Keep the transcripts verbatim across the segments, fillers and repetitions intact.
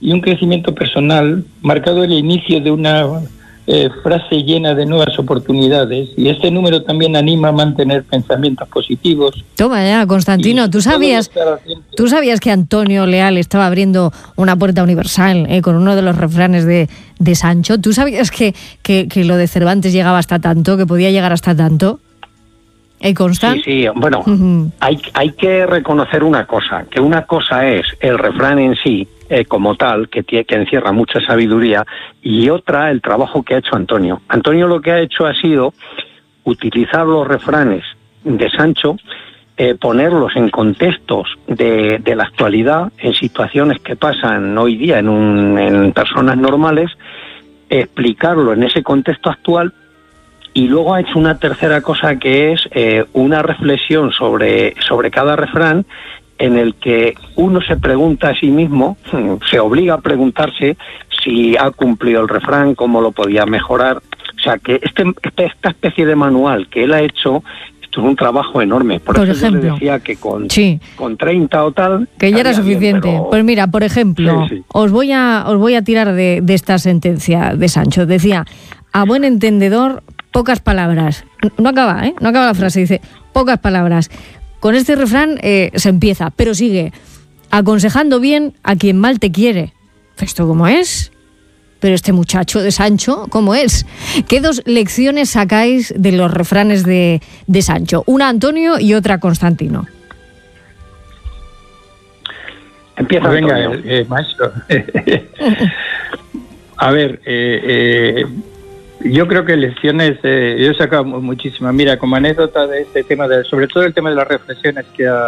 y un crecimiento personal marcado el inicio de una eh, frase llena de nuevas oportunidades, y este número también anima a mantener pensamientos positivos. Toma ya, Constantino, ¿tú sabías, ¿tú sabías que Antonio Leal estaba abriendo una puerta universal eh, con uno de los refranes de, de Sancho? ¿Tú sabías que, que, que lo de Cervantes llegaba hasta tanto, que podía llegar hasta tanto? ¿Eh, Constant? Sí, sí, bueno, uh-huh. hay, hay que reconocer una cosa, que una cosa es el refrán en sí, eh, como tal, que, tiene, que encierra mucha sabiduría, y otra, el trabajo que ha hecho Antonio. Antonio lo que ha hecho ha sido utilizar los refranes de Sancho, eh, ponerlos en contextos de, de la actualidad, en situaciones que pasan hoy día en, un, en personas normales, explicarlo en ese contexto actual. Y luego ha hecho una tercera cosa, que es eh, una reflexión sobre, sobre cada refrán, en el que uno se pregunta a sí mismo, se obliga a preguntarse si ha cumplido el refrán, cómo lo podía mejorar. O sea, que este, esta especie de manual que él ha hecho, esto es un trabajo enorme. Por, por eso ejemplo, yo le decía que con, sí. con treinta o tal... Que ya era suficiente. Bien, pero... Pues mira, por ejemplo, sí, sí. Os, voy a, os voy a tirar de, de esta sentencia de Sancho. Decía, a buen entendedor... pocas palabras. No acaba, ¿eh? No acaba la frase, dice, pocas palabras. Con este refrán eh, se empieza, pero sigue, aconsejando bien a quien mal te quiere. ¿Esto cómo es? Pero este muchacho de Sancho, ¿cómo es? ¿Qué dos lecciones sacáis de los refranes de, de Sancho? Una Antonio y otra Constantino. Empieza Venga, Antonio. Eh, eh, maestro. A ver, eh... eh... yo creo que lecciones, eh, yo he sacado muchísimas. Mira, como anécdota de este tema, de, sobre todo el tema de las reflexiones que ha,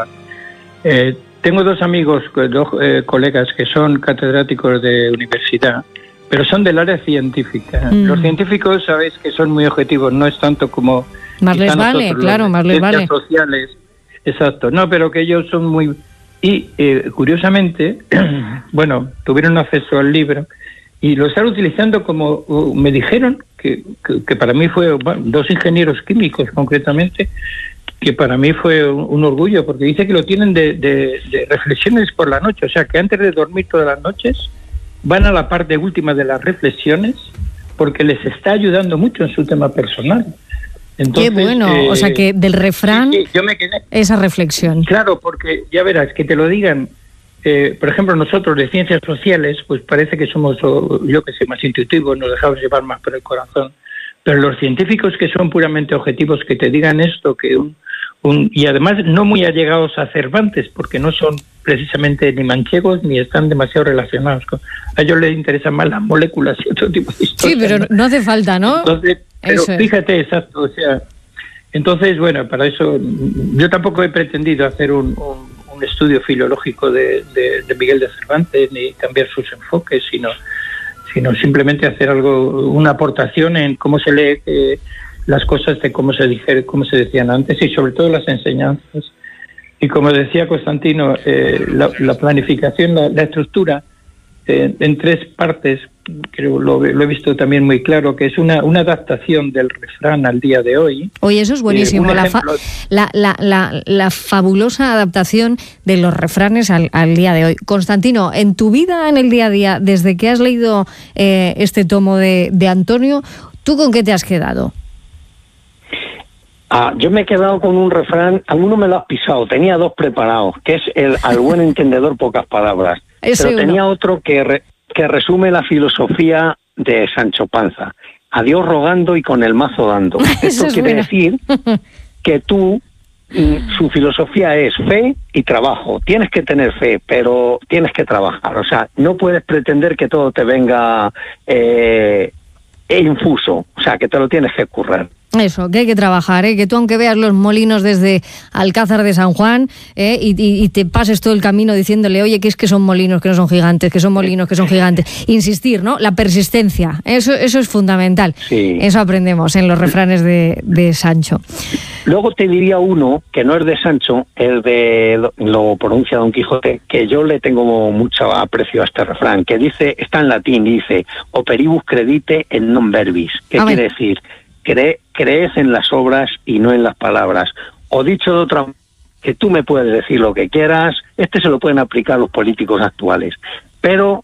eh, tengo dos amigos, dos eh, colegas que son catedráticos de universidad, pero son del área científica. Mm. Los científicos sabéis que son muy objetivos, no es tanto como... Más les vale, claro, más les vale. Sociales, exacto, no, pero que ellos son muy... Y eh, curiosamente, bueno, tuvieron acceso al libro, y lo están utilizando como, uh, me dijeron, que, que, que para mí fue, bueno, dos ingenieros químicos concretamente, que para mí fue un, un orgullo, porque dice que lo tienen de, de, de reflexiones por la noche, o sea que antes de dormir todas las noches van a la parte última de las reflexiones, porque les está ayudando mucho en su tema personal. Entonces, qué bueno, eh, o sea que del refrán sí, sí, yo me quedé, esa reflexión. Claro, porque ya verás, que te lo digan. Eh, por ejemplo, nosotros de ciencias sociales, pues parece que somos, yo que sé, más intuitivos, nos dejamos llevar más por el corazón, pero los científicos que son puramente objetivos, que te digan esto, que un, un y además no muy allegados a Cervantes, porque no son precisamente ni manchegos ni están demasiado relacionados con, a ellos les interesan más las moléculas y otro tipo de historias. Sí, pero no hace falta, ¿no? Entonces, pero eso fíjate, es. exacto, o sea, entonces, bueno, para eso yo tampoco he pretendido hacer un, un un estudio filológico de, de, de Miguel de Cervantes, ni cambiar sus enfoques, sino, sino simplemente hacer algo, una aportación en cómo se lee eh, las cosas, de cómo se dije, cómo se decían antes, y sobre todo las enseñanzas. Y como decía Constantino, eh, la, la planificación, la, la estructura eh, en tres partes, creo lo, lo he visto también muy claro, que es una, una adaptación del refrán al día de hoy. Oye, eso es buenísimo, eh, la, fa- la, la, la, la fabulosa adaptación de los refranes al, al día de hoy. Constantino, en tu vida, en el día a día, desde que has leído eh, este tomo de, de Antonio, ¿tú con qué te has quedado? Ah, yo me he quedado con un refrán, alguno me lo has pisado, tenía dos preparados, que es el al buen entendedor pocas palabras. Ese pero uno. Tenía otro que, re, que resume la filosofía de Sancho Panza. A Dios rogando y con el mazo dando. Esto quiere buena. decir que tú, su filosofía es fe y trabajo. Tienes que tener fe, pero tienes que trabajar. O sea, no puedes pretender que todo te venga eh, infuso. O sea, que te lo tienes que currar. Eso, que hay que trabajar, ¿eh? Que tú aunque veas los molinos desde Alcázar de San Juan ¿eh? y, y, y te pases todo el camino diciéndole, oye, que es que son molinos, que no son gigantes, que son molinos, que son gigantes. Insistir, ¿no? La persistencia, eso, eso es fundamental. Sí. Eso aprendemos en los refranes de, de Sancho. Luego te diría uno, que no es de Sancho, el de, lo, lo pronuncia Don Quijote, que yo le tengo mucho aprecio a este refrán, que dice, está en latín, dice, operibus credite et non verbis. ¿Qué a quiere ver. decir? Cree, crees en las obras y no en las palabras. O dicho de otra, que tú me puedes decir lo que quieras, este se lo pueden aplicar los políticos actuales, pero